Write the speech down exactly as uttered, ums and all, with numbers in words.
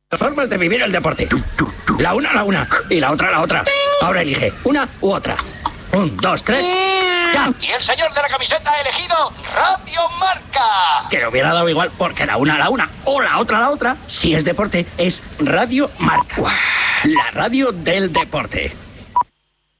Formas de vivir el deporte. La una, la una. Y la otra, la otra. Ahora elige una u otra. Un, dos, tres. ¡Ya! Y el señor de la camiseta ha elegido Radio Marca. Que le hubiera dado igual porque la una, la una. O la otra, la otra. Si es deporte, es Radio Marca. La radio del deporte.